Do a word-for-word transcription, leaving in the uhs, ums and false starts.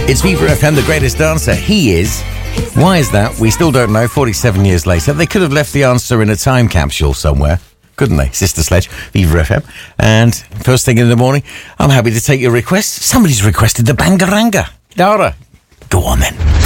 It's Viva F M, the greatest dancer. He is. Why is that? We still don't know. forty-seven years later. They could have left the answer in a time capsule somewhere, couldn't they? Sister Sledge, Viva F M. And first thing in the morning, I'm happy to take your request. Somebody's requested the Bangaranga. Dara, go on then.